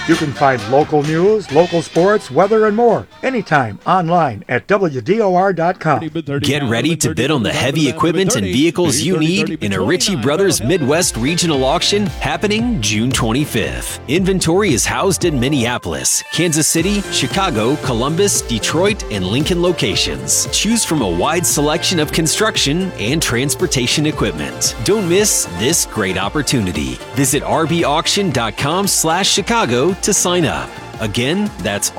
You can find local news, local sports, weather, and more anytime online at WDOR.com. Get ready to bid on the heavy equipment and vehicles you need in a Ritchie Brothers Midwest Regional Auction happening June 25th. Inventory is housed in Minneapolis, Kansas City, Chicago, Columbus, Detroit, and Lincoln locations. Choose from a wide selection of construction and transportation equipment. Don't miss this great opportunity. Visit rbauction.com/Chicago to sign up. Again, that's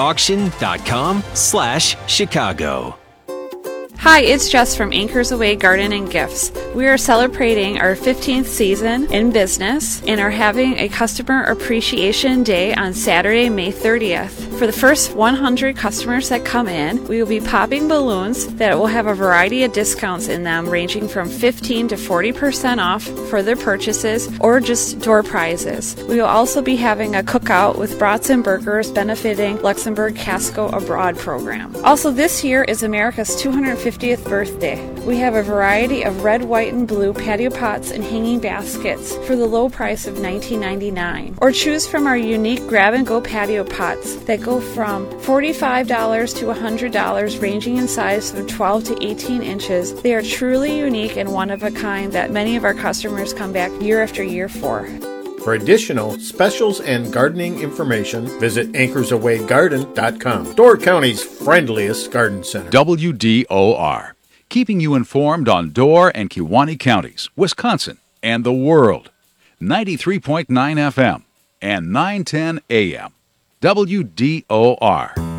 rbauction.com/Chicago. Hi, it's Jess from Anchors Away Garden and Gifts. We are celebrating our 15th season in business and are having a Customer Appreciation Day on Saturday, May 30th. For the first 100 customers that come in, we will be popping balloons that will have a variety of discounts in them, ranging from 15 to 40% off for their purchases or just door prizes. We will also be having a cookout with brats and burgers benefiting Luxembourg Casco Abroad program. Also, this year is America's 250th birthday. We have a variety of red, white, and blue patio pots and hanging baskets for the low price of $19.99. Or choose from our unique grab-and-go patio pots that go from $45 to $100, ranging in size from 12 to 18 inches. They are truly unique and one of a kind that many of our customers come back year after year for. For additional specials and gardening information, visit anchorsawaygarden.com. Door County's friendliest garden center. WDOR, keeping you informed on Door and Kewaunee counties, Wisconsin, and the world. 93.9 FM and 910 AM. WDOR.